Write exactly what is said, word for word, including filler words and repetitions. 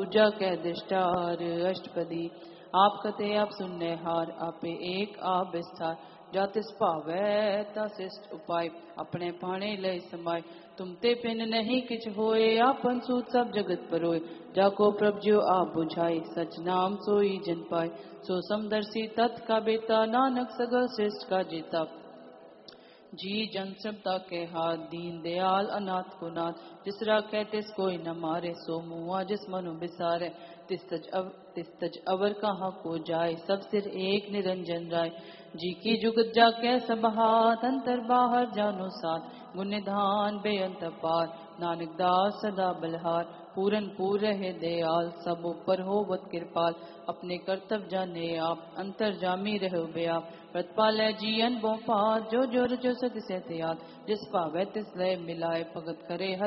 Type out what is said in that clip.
दूजा कह दृष्टार अष्टपदी। आप कते आप सुनने हार आपे एक आप विस्तार। जातिस पावै ता शिष्ट उपाय अपने पाने लय समाय। तुम ते पिन नहीं किछ होए आपन सूत सब जगत परोए। जाको प्रभ ज्यो आप बुझाए सच नाम सोई जन पाए। सो समदर्शी तत् का बेता नानक सगल श्रेष्ठ का जीता। जी जन सबता के हाथ दीन दयाल अनाथ को नाथ। जिस राखे तिस कोई न मारे सो मुआ जिस मनु बिसारे। तिस तज अव तिस तज अवर कहाँ को जाए सब सिर एक निरंजन राय। जी की जुगत जाके सब हाथ अंतर बाहर जानो साथ। गुण निधान बेअंत पार नानक दास सदा बलहार। पूरन पूर रहे दयाल सब ऊपर होवत कृपाल। अपने कर्तव्य जाने आप अंतर जामी रहो व्याप। व्रत पालै जीवन बो पात जो जोर जो सत से त्याग। जिस पावै तिस लय मिलाए भगत करे हर